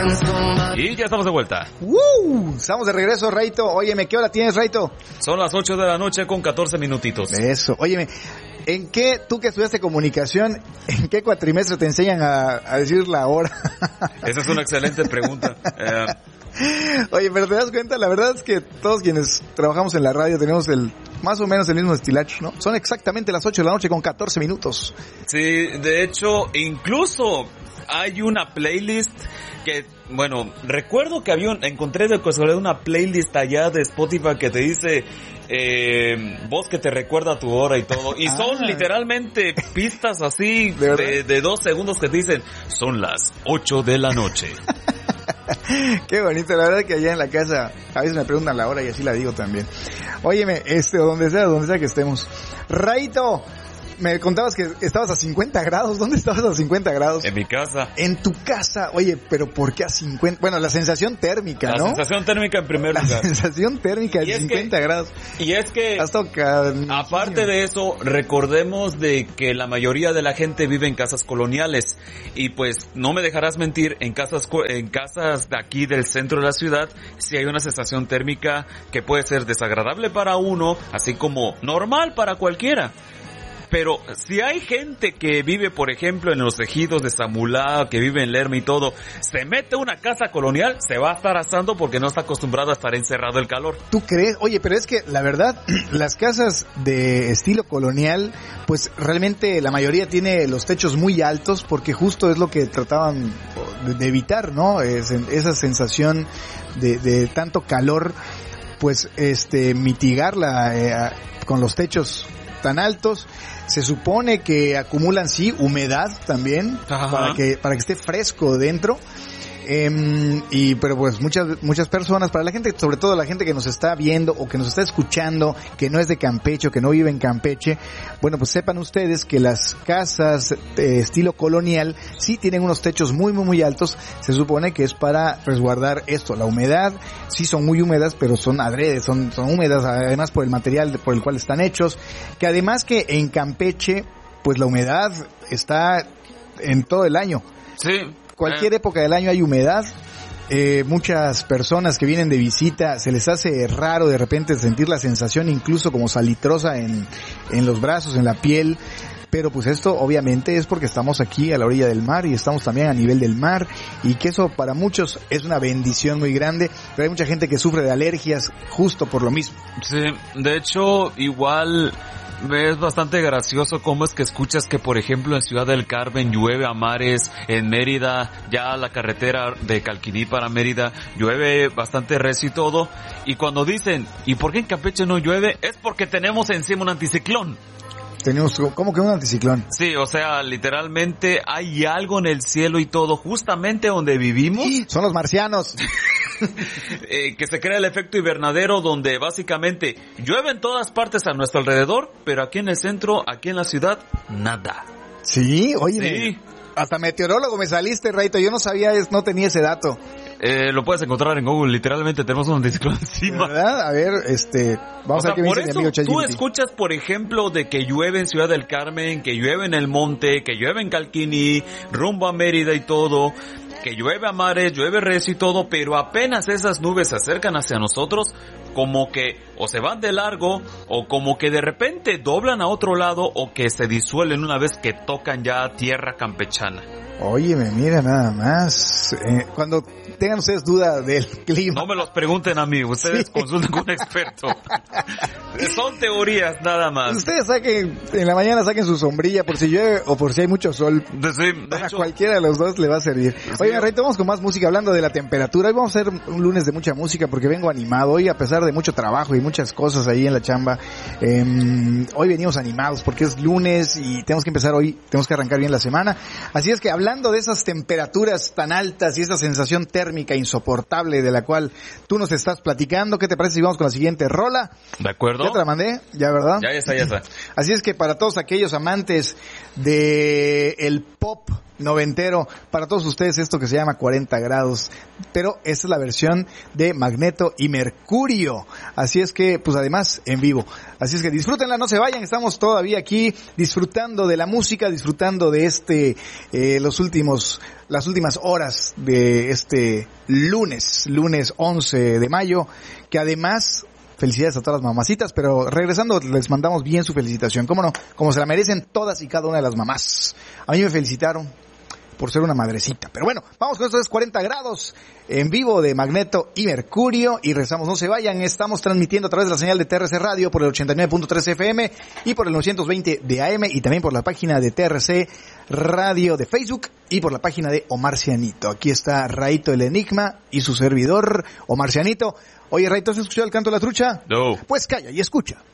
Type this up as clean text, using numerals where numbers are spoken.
Y ya estamos de vuelta. Estamos de regreso, Raito. Óyeme, ¿qué hora tienes, Raito? Son las 8 de la noche con 14 minutitos. Eso, óyeme, ¿en qué, tú que estudiaste comunicación, en qué cuatrimestre te enseñan a decir la hora? Esa es una excelente pregunta. Oye, pero te das cuenta, la verdad es que todos quienes trabajamos en la radio tenemos más o menos el mismo estilacho, ¿no? Son exactamente las 8 de la noche con 14 minutos. Sí, de hecho, incluso hay una playlist que, bueno, recuerdo que encontré de casualidad una playlist allá de Spotify que te dice voz que te recuerda tu hora y todo. Y son literalmente pistas así de 2 segundos que te dicen, son las 8 de la noche. Qué bonito, la verdad que allá en la casa a veces me preguntan la hora y así la digo también. Óyeme, donde sea que estemos. Raito, me contabas que estabas a 50 grados. ¿Dónde estabas a 50 grados? En mi casa. En tu casa. Oye, pero ¿por qué a 50? Bueno, la sensación térmica, ¿no? La sensación térmica en primer lugar. La sensación térmica de 50 grados. Y es que, aparte de eso, recordemos de que la mayoría de la gente vive en casas coloniales. Y pues, no me dejarás mentir, en casas de aquí del centro de la ciudad, sí hay una sensación térmica que puede ser desagradable para uno, así como normal para cualquiera. Pero si hay gente que vive, por ejemplo, en los ejidos de Zamulá, que vive en Lerma y todo, se mete a una casa colonial, se va a estar asando porque no está acostumbrado a estar encerrado el calor. ¿Tú crees? Oye, pero es que la verdad, las casas de estilo colonial, pues realmente la mayoría tiene los techos muy altos porque justo es lo que trataban de evitar, ¿no? Esa sensación de tanto calor, pues mitigarla con los techos tan altos. Se supone que acumulan humedad también. Ajá. para que esté fresco dentro. Pero pues muchas personas, para la gente, sobre todo la gente que nos está viendo o que nos está escuchando, que no es de Campeche o que no vive en Campeche, bueno, pues sepan ustedes que las casas de estilo colonial sí tienen unos techos muy, muy, muy altos. Se supone que es para resguardar esto, la humedad. Sí son muy húmedas, pero son adrede, son húmedas además por el material por el cual están hechos. Que además que en Campeche, pues la humedad está en todo el año. Sí. Cualquier época del año hay humedad. Muchas personas que vienen de visita se les hace raro de repente sentir la sensación incluso como salitrosa en los brazos, en la piel. Pero pues esto obviamente es porque estamos aquí a la orilla del mar y estamos también a nivel del mar, y que eso para muchos es una bendición muy grande, pero hay mucha gente que sufre de alergias justo por lo mismo. Sí, de hecho igual es bastante gracioso cómo es que escuchas que, por ejemplo, en Ciudad del Carmen llueve a mares, en Mérida, ya la carretera de Calquiní para Mérida, llueve bastante recio y todo, y cuando dicen, ¿y por qué en Campeche no llueve? Es porque tenemos encima un anticiclón. Tenemos, ¿cómo que un anticiclón? Sí, o sea, literalmente hay algo en el cielo y todo, justamente donde vivimos. Son los marcianos. Que se crea el efecto invernadero, donde básicamente llueve en todas partes a nuestro alrededor, pero aquí en el centro, aquí en la ciudad, nada. Sí, oye, sí. Hasta meteorólogo me saliste, Raito, yo no sabía, no tenía ese dato. Lo puedes encontrar en Google, literalmente tenemos un anticiclón encima. ¿Verdad? A ver, vamos a ver qué me dice mi amigo ChatGPT. Tú escuchas, por ejemplo, de que llueve en Ciudad del Carmen, que llueve en El Monte, que llueve en Calquiní, rumbo a Mérida y todo, que llueve a mares, llueve recio y todo, pero apenas esas nubes se acercan hacia nosotros, como que o se van de largo, o como que de repente doblan a otro lado, o que se disuelven una vez que tocan ya tierra campechana. Óyeme, mira nada más. Cuando tengan ustedes duda del clima, no me los pregunten a mí, ustedes consulten con un experto. Son teorías nada más. Ustedes en la mañana saquen su sombrilla por si llueve o por si hay mucho sol. De hecho, cualquiera de los dos le va a servir. Oigan, Rey, vamos con más música, hablando de la temperatura. Hoy vamos a hacer un lunes de mucha música porque vengo animado. Hoy, a pesar de mucho trabajo y muchas cosas ahí en la chamba, hoy venimos animados porque es lunes y tenemos que empezar hoy, tenemos que arrancar bien la semana. Así es que hablando de esas temperaturas tan altas y esa sensación térmica insoportable de la cual tú nos estás platicando, ¿qué te parece si vamos con la siguiente rola? De acuerdo. ¿Ya te la mandé? ¿Ya, verdad? Ya está. Así es que para todos aquellos amantes de el pop noventero para todos ustedes, esto que se llama 40 grados, pero esta es la versión de Magneto y Mercurio, así es que pues además en vivo, así es que disfrútenla, no se vayan, estamos todavía aquí disfrutando de la música, disfrutando de las últimas horas de este lunes 11 de mayo, que además felicidades a todas las mamacitas, pero regresando les mandamos bien su felicitación, cómo no, como se la merecen todas y cada una de las mamás. A mí me felicitaron por ser una madrecita. Pero bueno, vamos con esto, es 40 grados en vivo de Magneto y Mercurio y rezamos, no se vayan, estamos transmitiendo a través de la señal de TRC Radio por el 89.3 FM y por el 920 de AM y también por la página de TRC Radio de Facebook y por la página de Omar Cianito. Aquí está Raito el Enigma y su servidor Omar Cianito. Oye, Raito, ¿has escuchado el canto de la trucha? No. Pues calla y escucha.